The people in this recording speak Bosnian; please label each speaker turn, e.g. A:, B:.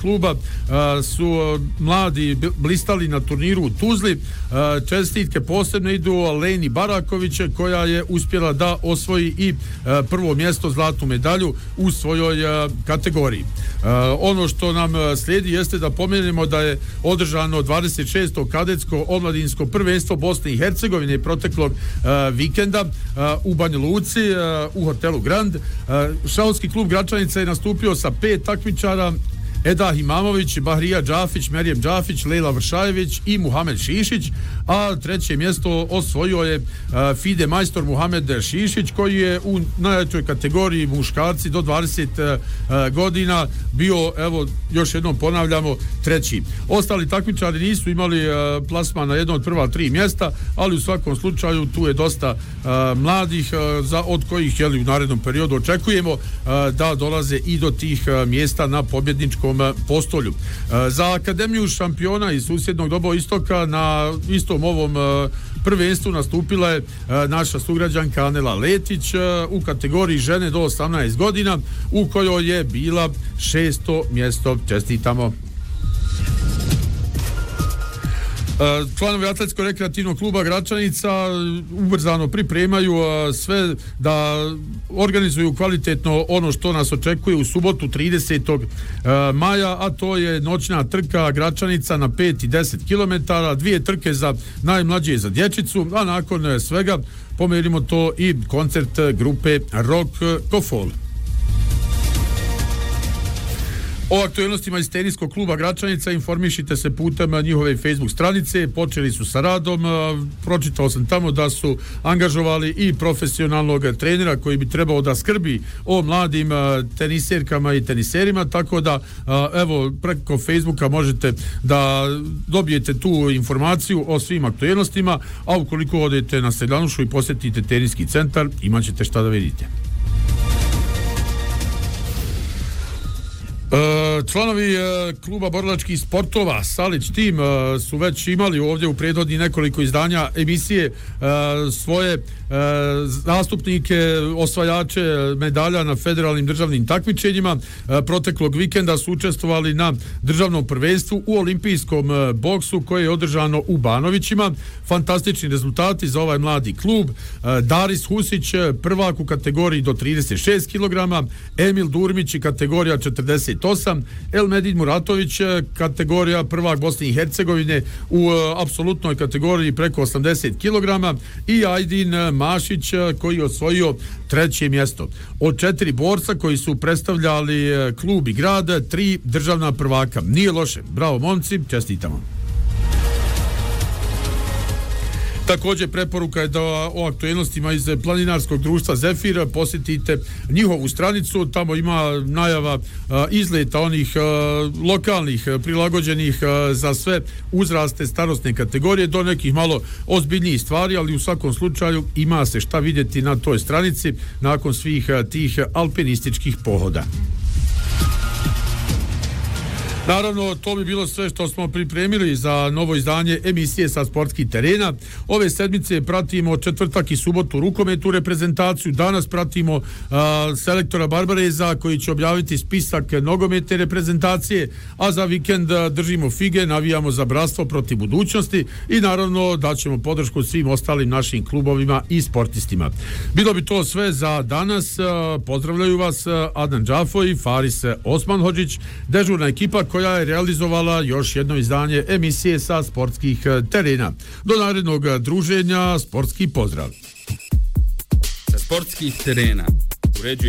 A: kluba su mladi blistali na turniru u Tuzli. Čestitke posebno idu Leni Baraković, koja je uspjela da osvoji i prvo mjesto, zlatnu medalju u svojoj kategoriji. Ono što nam slijedi jeste da pomenemo da je održano 26. kadetsko omladinsko prvenstvo Bosne i Hercegovine proteklog vikenda u Banja Luci u hotelu Grand. Šaholski klub Gračanica je nastupio sa 5 takmičara: Edah Imamović, Bahrija Džafić, Merijem Džafić, Lejla Vršajević i Muhamed Šišić, a treće mjesto osvojio je FIDE majstor Muhamed Šišić, koji je u najjačoj kategoriji muškarci do 20 godina bio, evo još jednom ponavljamo, treći. Ostali takmičari nisu imali plasman na jedno od prva 3 mjesta, ali u svakom slučaju tu je dosta mladih od kojih u narednom periodu očekujemo da dolaze i do tih mjesta na pobjedničkom postolju. Za Akademiju šampiona iz susjednog Doboj Istoka na istom ovom prvenstvu nastupila je naša sugrađanka Anela Letić u kategoriji žene do 18 godina, u kojoj je bila 6. mjesto. Čestitamo. Članovi Atletsko-rekreativnog kluba Gračanica ubrzano pripremaju sve da organizuju kvalitetno ono što nas očekuje u subotu 30. maja, a to je noćna trka Gračanica na 5 i 10 km, 2 trke za najmlađe za dječicu, a nakon svega pomerimo to i koncert grupe Rock Kofol. O aktualnostima iz teniskog kluba Gračanica informišite se putem njihove Facebook stranice. Počeli su sa radom. Pročitao sam tamo da su angažovali i profesionalnog trenera koji bi trebao da skrbi o mladim teniserkama i teniserima, tako da evo preko Facebooka možete da dobijete tu informaciju o svim aktualnostima, a ukoliko odete na Seljanušu i posjetite teniski centar, imat ćete šta da vidite. Članovi kluba borilačkih sportova Salić tim su već imali ovdje u prethodnih nekoliko izdanja emisije svoje zastupnike, osvajače medalja na federalnim državnim takmičenjima. Proteklog vikenda su učestvovali na državnom prvenstvu u olimpijskom boksu koje je održano u Banovićima. Fantastični rezultati za ovaj mladi klub. Daris Husić prvak u kategoriji do 36 kg, Emil Durmić kategorija 48, Elmedin Muratović kategorija prvak Bosne i Hercegovine u apsolutnoj kategoriji preko 80 kg i Ajdin Mašić koji je osvojio 3. mjesto. Od 4 borca koji su predstavljali klub i grad, 3 državna prvaka. Nije loše. Bravo momci, čestitamo. Također preporuka je da o aktualnostima iz planinarskog društva Zefir posjetite njihovu stranicu, tamo ima najava izleta onih lokalnih prilagođenih za sve uzraste, starosne kategorije do nekih malo ozbiljnijih stvari, ali u svakom slučaju ima se šta vidjeti na toj stranici nakon svih tih alpinističkih pohoda. Naravno, to bi bilo sve što smo pripremili za novo izdanje emisije sa sportskih terena. Ove sedmice pratimo četvrtak i subotu rukometnu reprezentaciju. Danas pratimo selektora Barbareza koji će objaviti spisak nogometne reprezentacije, a za vikend držimo fige, navijamo za bratstvo protiv budućnosti i naravno daćemo podršku svim ostalim našim klubovima i sportistima. Bilo bi to sve za danas. Pozdravljaju vas Adnan Džafo i Faris Osmanhodžić, dežurna ekipa koja je realizovala još jedno izdanje emisije sa sportskih terena. Do narednog druženja, sportski pozdrav.
B: Sa sportskih terena uređuje